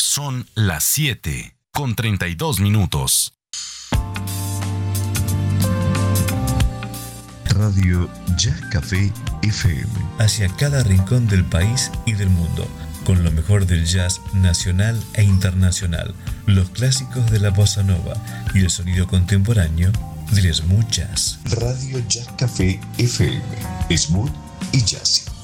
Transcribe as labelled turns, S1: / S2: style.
S1: Son las 7:32.
S2: Radio Ya Café FM.
S3: Hacia cada rincón del país y del mundo, con lo mejor del jazz nacional e internacional, los clásicos de la bossa nova y el sonido contemporáneo del smooth jazz.
S2: Radio Ya Café FM. Smooth y jazz.